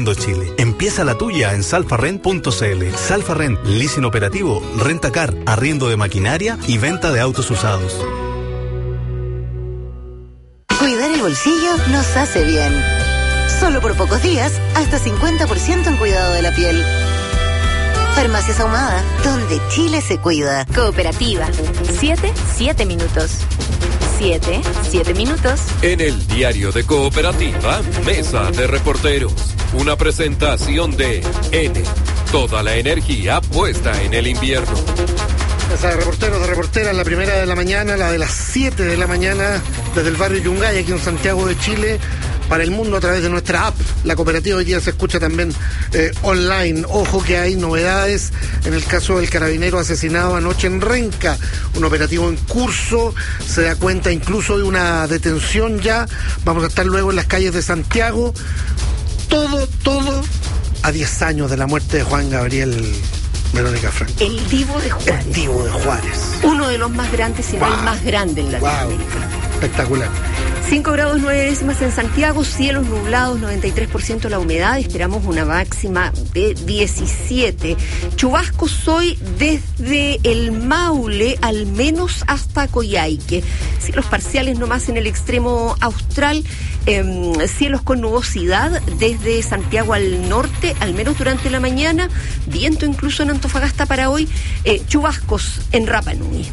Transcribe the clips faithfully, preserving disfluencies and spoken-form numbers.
Chile. Empieza la tuya en salfarrent punto c l. Salfarrent, leasing operativo, rentacar, arriendo de maquinaria y venta de autos usados. Cuidar el bolsillo nos hace bien. Solo por pocos días, hasta cincuenta por ciento en cuidado de la piel. Farmacias Ahumada, donde Chile se cuida. Cooperativa. Siete, siete minutos. Siete, siete minutos. En el diario de Cooperativa, Mesa de Reporteros. Una presentación de N. Toda la energía puesta en el invierno. Mesa de Reporteros, de reporteras, la primera de la mañana, la de las siete de la mañana, desde el barrio Yungay, aquí en Santiago de Chile, para el mundo a través de nuestra app. La cooperativa hoy día se escucha también eh, online. Ojo que hay novedades en el caso del carabinero asesinado anoche en Renca. Un operativo en curso, se da cuenta incluso de una detención ya. Vamos a estar luego en las calles de Santiago. Todo, todo a diez años de la muerte de Juan Gabriel Verónica Franco. El Divo de Juárez. El Divo de Juárez. Uno de los más grandes, si no wow. el más grande en Latinoamérica. Wow. Espectacular. cinco grados nueve décimas en Santiago, cielos nublados, noventa y tres por ciento la humedad, esperamos una máxima de diecisiete. Chubascos hoy desde el Maule, al menos hasta Coyhaique. Cielos parciales nomás en el extremo austral, eh, cielos con nubosidad desde Santiago al norte, al menos durante la mañana, viento incluso en Antofagasta para hoy, eh, chubascos en Rapa Nui.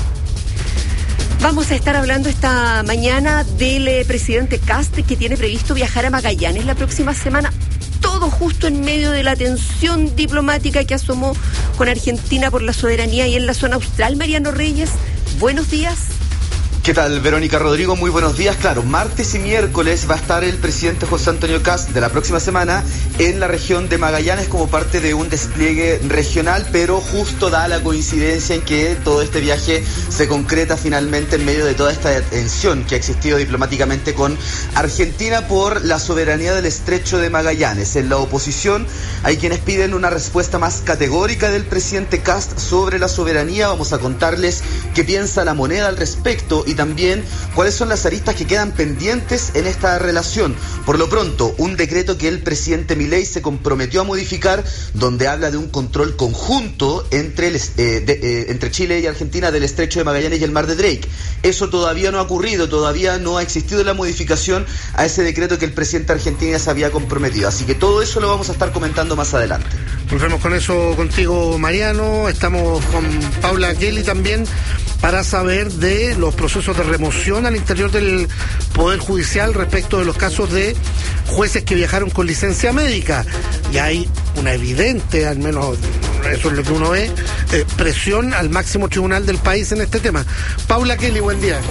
Vamos a estar hablando esta mañana del eh, presidente Kast, que tiene previsto viajar a Magallanes la próxima semana. Todo justo en medio de la tensión diplomática que asomó con Argentina por la soberanía y en la zona austral. Mariano Reyes, buenos días. ¿Qué tal, Verónica Rodrigo? Muy buenos días. Claro, martes y miércoles va a estar el presidente José Antonio Kast de la próxima semana en la región de Magallanes como parte de un despliegue regional, pero justo da la coincidencia en que todo este viaje se concreta finalmente en medio de toda esta tensión que ha existido diplomáticamente con Argentina por la soberanía del estrecho de Magallanes. En la oposición hay quienes piden una respuesta más categórica del presidente Kast sobre la soberanía. Vamos a contarles qué piensa La Moneda al respecto y también cuáles son las aristas que quedan pendientes en esta relación. Por lo pronto, un decreto que el presidente Milei se comprometió a modificar, donde habla de un control conjunto entre, el, eh, de, eh, entre Chile y Argentina del estrecho de Magallanes y el mar de Drake. Eso todavía no ha ocurrido, todavía no ha existido la modificación a ese decreto que el presidente argentino se había comprometido. Así que todo eso lo vamos a estar comentando más adelante. Volvemos con eso contigo, Mariano. Estamos con Paula Kelly también para saber de los procesos de remoción al interior del Poder Judicial respecto de los casos de jueces que viajaron con licencia médica. Y hay una evidente, al menos eso es lo que uno ve, eh, presión al máximo tribunal del país en este tema. Paula Kelly, buen día.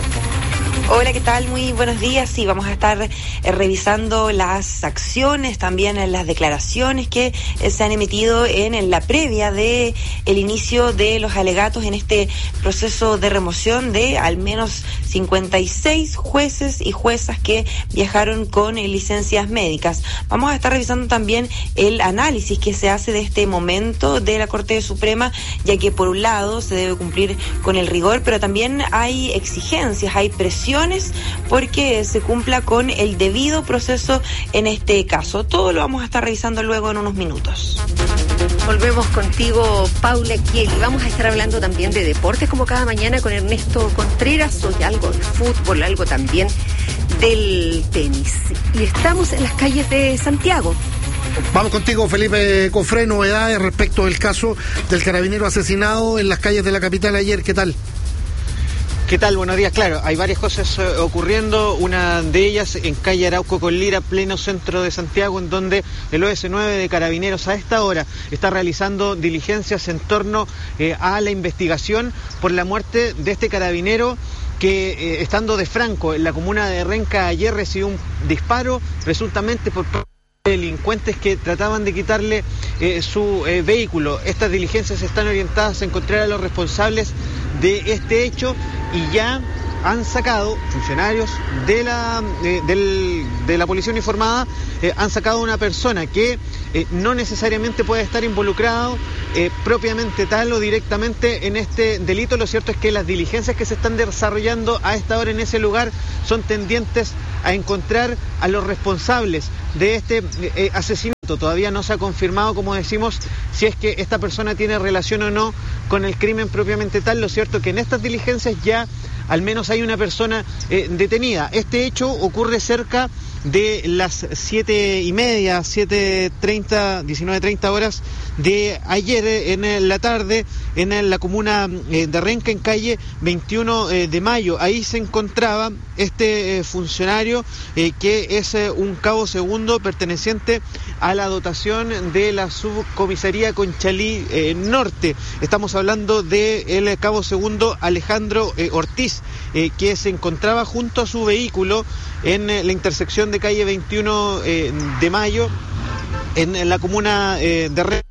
Hola, ¿qué tal? Muy buenos días. Sí, vamos a estar eh, revisando las acciones, también en las declaraciones que eh, se han emitido en, en la previa de el inicio de los alegatos en este proceso de remoción de al menos cincuenta y seis jueces y juezas que viajaron con eh, licencias médicas. Vamos a estar revisando también el análisis que se hace de este momento de la Corte Suprema, ya que por un lado se debe cumplir con el rigor, pero también hay exigencias, hay presión porque se cumpla con el debido proceso en este caso. Todo lo vamos a estar revisando luego en unos minutos. Volvemos contigo, Paula Kelly. Vamos a estar hablando también de deportes como cada mañana con Ernesto Contreras, hoy algo de fútbol, algo también del tenis. Y estamos en las calles de Santiago. Vamos contigo, Felipe Cofré, novedades respecto del caso del carabinero asesinado en las calles de la capital ayer. ¿Qué tal? ¿Qué tal? Buenos días. Claro, hay varias cosas eh, ocurriendo. Una de ellas en calle Arauco con Lira, pleno centro de Santiago, en donde el O S nueve de Carabineros a esta hora está realizando diligencias en torno eh, a la investigación por la muerte de este carabinero que, eh, estando de Franco en la comuna de Renca, ayer recibió un disparo presuntamente por delincuentes que trataban de quitarle eh, su eh, vehículo. Estas diligencias están orientadas a encontrar a los responsables de este hecho y ya han sacado funcionarios de la eh, del, de la policía uniformada, eh, han sacado una persona que eh, no necesariamente puede estar involucrado eh, propiamente tal o directamente en este delito. Lo cierto es que las diligencias que se están desarrollando a esta hora en ese lugar son tendientes a encontrar a los responsables de este eh, asesinato. abierto, todavía no se ha confirmado, como decimos, si es que esta persona tiene relación o no con el crimen propiamente tal. Lo cierto es que en estas diligencias ya al menos hay una persona eh, detenida. Este hecho ocurre cerca de las siete y media, siete treinta, diecinueve treinta horas de ayer en la tarde en la comuna de Renca, en calle veintiuno de mayo. Ahí se encontraba este funcionario eh, que es eh, un cabo segundo perteneciente a la dotación de la subcomisaría Conchalí eh, Norte. Estamos hablando del cabo segundo Alejandro eh, Ortiz, eh, que se encontraba junto a su vehículo en eh, la intersección de calle veintiuno eh, de mayo en, en la comuna eh, de Renca.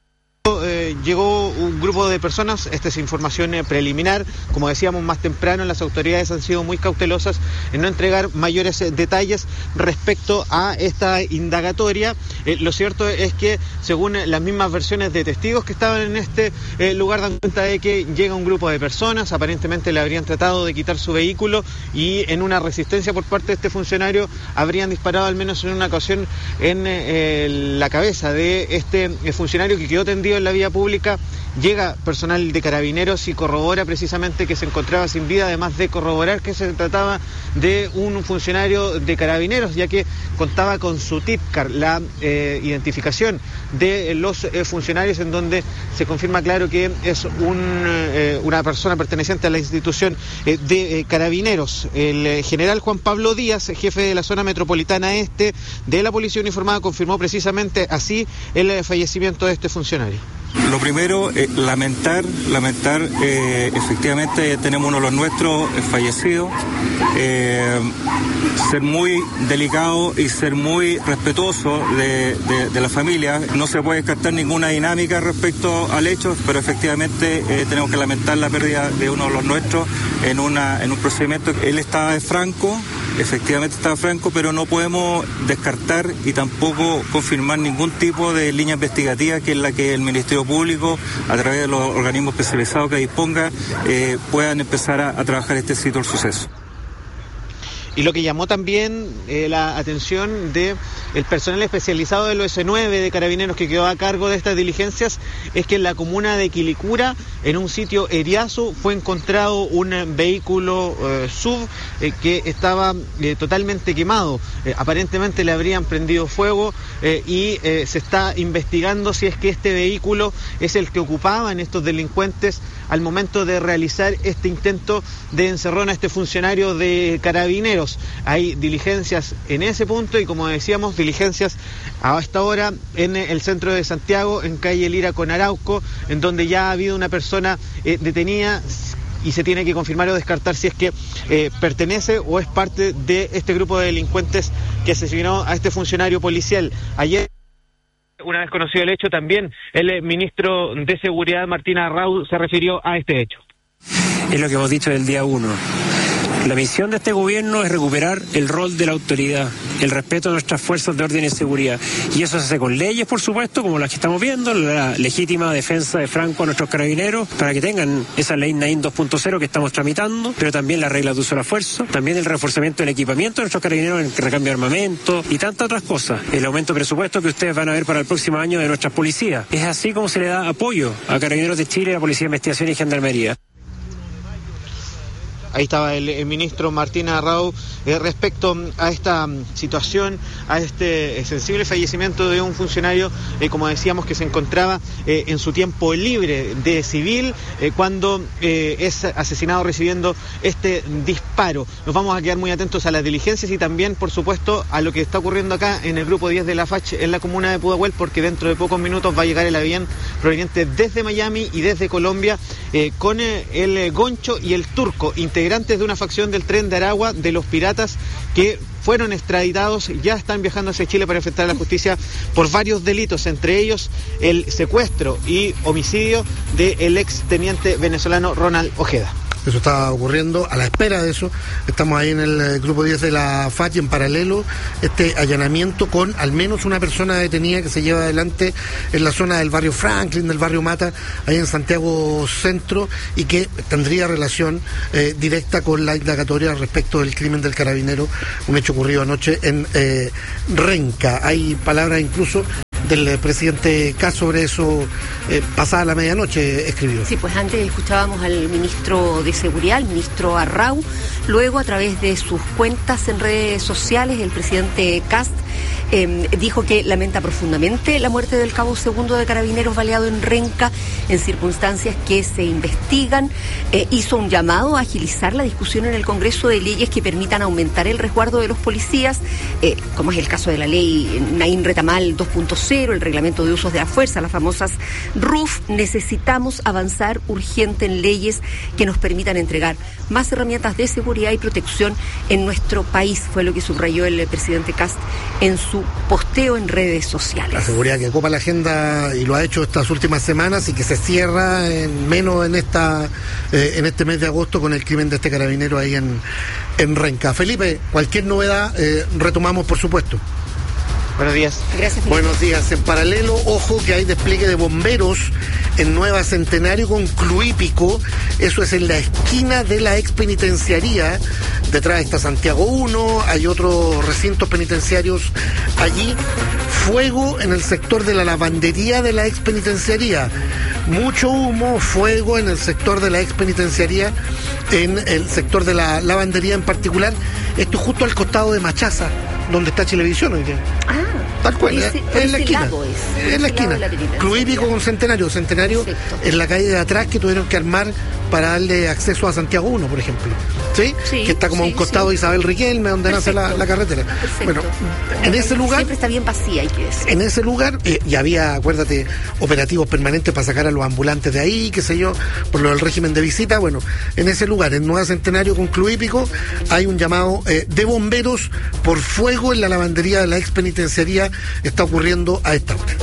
Eh, llegó un grupo de personas, esta es información eh, preliminar, como decíamos más temprano, las autoridades han sido muy cautelosas en no entregar mayores eh, detalles respecto a esta indagatoria. Eh, lo cierto es que, según eh, las mismas versiones de testigos que estaban en este eh, lugar, dan cuenta de que llega un grupo de personas, aparentemente le habrían tratado de quitar su vehículo y en una resistencia por parte de este funcionario habrían disparado al menos en una ocasión en eh, la cabeza de este eh, funcionario, que quedó tendido en la vía pública. Llega personal de Carabineros y corrobora precisamente que se encontraba sin vida, además de corroborar que se trataba de un funcionario de Carabineros, ya que contaba con su TIPCAR, la eh, identificación de los eh, funcionarios, en donde se confirma claro que es un, eh, una persona perteneciente a la institución eh, de eh, Carabineros. El eh, general Juan Pablo Díaz, jefe de la zona metropolitana este de la Policía Uniformada, confirmó precisamente así el eh, fallecimiento de este funcionario. Lo primero, eh, lamentar, lamentar, eh, efectivamente tenemos uno de los nuestros eh, fallecidos, eh, ser muy delicado y ser muy respetuoso de, de, de la familia. No se puede descartar ninguna dinámica respecto al hecho, pero efectivamente eh, tenemos que lamentar la pérdida de uno de los nuestros en, una, en un procedimiento. Él estaba de franco, efectivamente estaba franco, pero no podemos descartar y tampoco confirmar ningún tipo de línea investigativa que es la que el Ministerio Público, a través de los organismos especializados que disponga, eh, puedan empezar a, a trabajar este sitio del suceso. Y lo que llamó también eh, la atención de el personal especializado del O S nueve de Carabineros, que quedó a cargo de estas diligencias, es que en la comuna de Quilicura, en un sitio Eriazo, fue encontrado un vehículo eh, sub eh, que estaba eh, totalmente quemado. Eh, aparentemente le habrían prendido fuego eh, y eh, se está investigando si es que este vehículo es el que ocupaban estos delincuentes al momento de realizar este intento de encerrón a este funcionario de Carabineros. Hay diligencias en ese punto y, como decíamos, diligencias a esta hora en el centro de Santiago, en calle Lira con Arauco, en donde ya ha habido una persona eh, detenida y se tiene que confirmar o descartar si es que eh, pertenece o es parte de este grupo de delincuentes que asesinó a este funcionario policial. Ayer, una vez conocido el hecho, también el ministro de Seguridad, Martín Arrau, se refirió a este hecho. Es lo que hemos dicho del día uno. La misión de este gobierno es recuperar el rol de la autoridad, el respeto a nuestras fuerzas de orden y seguridad. Y eso se hace con leyes, por supuesto, como las que estamos viendo, la legítima defensa de Franco a nuestros carabineros, para que tengan esa ley Naín dos punto cero que estamos tramitando, pero también las reglas de uso de la fuerza, también el reforzamiento del equipamiento de nuestros carabineros en el recambio de armamento y tantas otras cosas. El aumento de presupuesto que ustedes van a ver para el próximo año de nuestras policías. Es así como se le da apoyo a Carabineros de Chile y a la Policía de Investigación y Gendarmería. Ahí estaba el, el ministro Martín Arrau eh, respecto a esta um, situación, a este eh, sensible fallecimiento de un funcionario, eh, como decíamos, que se encontraba eh, en su tiempo libre de civil eh, cuando eh, es asesinado recibiendo este disparo. Nos vamos a quedar muy atentos a las diligencias y también, por supuesto, a lo que está ocurriendo acá en el grupo diez de la F A C en la comuna de Pudahuel, porque dentro de pocos minutos va a llegar el avión proveniente desde Miami y desde Colombia eh, con eh, el Goncho y el Turco, integrantes de una facción del Tren de Aragua, de los piratas que fueron extraditados, ya están viajando hacia Chile para enfrentar a la justicia por varios delitos, entre ellos el secuestro y homicidio del ex teniente venezolano Ronald Ojeda. Eso está ocurriendo. A la espera de eso, estamos ahí en el grupo diez de la F A C y en paralelo este allanamiento con al menos una persona detenida que se lleva adelante en la zona del barrio Franklin, del barrio Mata, ahí en Santiago Centro, y que tendría relación eh, directa con la indagatoria respecto del crimen del carabinero, un hecho ocurrido anoche en eh, Renca. Hay palabras incluso del presidente Kast sobre eso, eh, pasada la medianoche, escribió. Sí, pues antes escuchábamos al ministro de Seguridad, el ministro Arrau. Luego, a través de sus cuentas en redes sociales, el presidente Kast eh, dijo que lamenta profundamente la muerte del cabo segundo de Carabineros baleado en Renca en circunstancias que se investigan. Eh, hizo un llamado a agilizar la discusión en el Congreso de leyes que permitan aumentar el resguardo de los policías, eh, como es el caso de la ley Naín Retamal dos punto cero, el reglamento de usos de la fuerza, las famosas R U F. Necesitamos avanzar urgente en leyes que nos permitan entregar más herramientas de seguridad y protección en nuestro país, fue lo que subrayó el presidente Kast en su posteo en redes sociales. La seguridad que ocupa la agenda y lo ha hecho estas últimas semanas y que se cierra en menos en esta eh, en este mes de agosto con el crimen de este carabinero ahí en, en Renca. Felipe, cualquier novedad eh, retomamos, por supuesto. Buenos días. Gracias, Felipe. Buenos días. En paralelo, ojo que hay despliegue de bomberos en Nueva Centenario con Cluípico. Eso es en la esquina de la ex penitenciaría. Detrás está Santiago uno, hay otros recintos penitenciarios allí. Fuego en el sector de la lavandería de la ex penitenciaría. Mucho humo, fuego en el sector de la ex penitenciaría, en el sector de la lavandería en particular. Esto justo al costado de Machaza, donde está Chilevisión hoy día. Ah, tal cual, ese, es, es la esquina. Es, es la esquina. Cluípico con Centenario. Centenario es la calle de atrás que tuvieron que armar para darle acceso a Santiago uno, por ejemplo. ¿Sí? Sí, que está como sí, a un costado sí. de Isabel Riquelme, donde Perfecto. nace la, la carretera. Perfecto. Bueno, en ese lugar... Siempre está bien vacía, hay que decir. En ese lugar, eh, y había, acuérdate, operativos permanentes para sacar a los ambulantes de ahí, qué sé yo, por lo del régimen de visita. Bueno, en ese lugar, en Nueva Centenario con Cluípico, hay un llamado eh, de bomberos por fuego en la lavandería de la ex penitenciaría. Está ocurriendo a esta hora.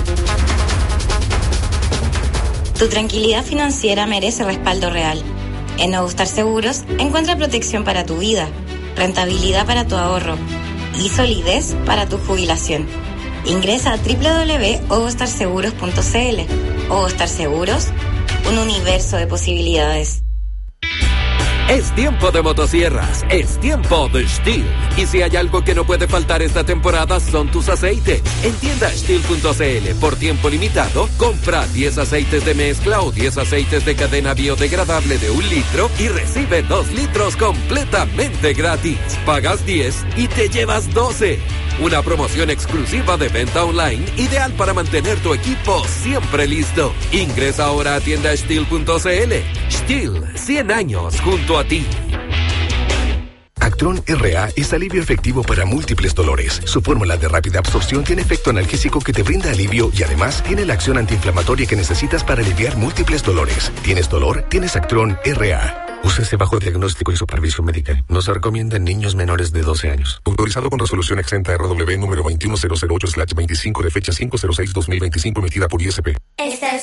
Tu tranquilidad financiera merece respaldo real. En Nuevo Star Seguros encuentra protección para tu vida, rentabilidad para tu ahorro y solidez para tu jubilación. Ingresa a doble u doble u doble u punto ovostar seguros punto c l. Ovostar Seguros, un universo de posibilidades. Es tiempo de motosierras, es tiempo de Stihl. Y si hay algo que no puede faltar esta temporada son tus aceites. En tienda Stihl punto c l, por tiempo limitado, compra diez aceites de mezcla o diez aceites de cadena biodegradable de un litro y recibe dos litros completamente gratis. Pagas diez y te llevas doce. Una promoción exclusiva de venta online, ideal para mantener tu equipo siempre listo. Ingresa ahora a tienda Stihl punto c l. Stihl, cien años junto a ti. Actron R A es alivio efectivo para múltiples dolores. Su fórmula de rápida absorción tiene efecto analgésico que te brinda alivio y además tiene la acción antiinflamatoria que necesitas para aliviar múltiples dolores. ¿Tienes dolor? Tienes Actron R A. Úsese bajo diagnóstico y supervisión médica. No se recomienda en niños menores de doce años. Autorizado con resolución exenta R W número veintiuno mil ocho slash veinticinco de fecha cinco cero seis dos mil veinticinco emitida por I S P. Esta es